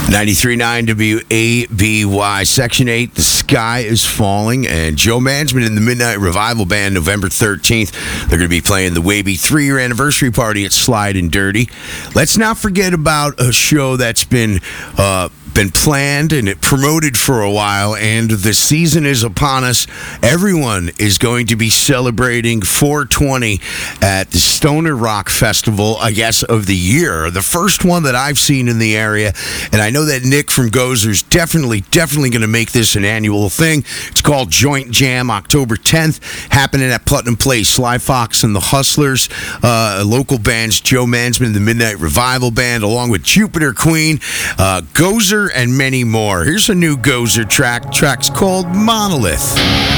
93.9 WABY, Section 8, The Sky is Falling, and Joe Mansman and the Midnight Revival Band, November 13th. They're going to be playing the Waby 3-year anniversary party at Slide and Dirty. Let's not forget about a show that's been planned and it promoted for a while, and the season is upon us. Everyone is going to be celebrating 420 at the Stoner Rock Festival, I guess, of the year. The first one that I've seen in the area, and I know that Nick from Gozer's definitely going to make this an annual thing. It's called Joint Jam, October 10th, happening at Putnam Place. Sly Fox and the Hustlers, local bands, Joe Mansman and the Midnight Revival Band, along with Jupiter Queen, Gozer, and many more. Here's a new Gozer track. Track's called Monolith.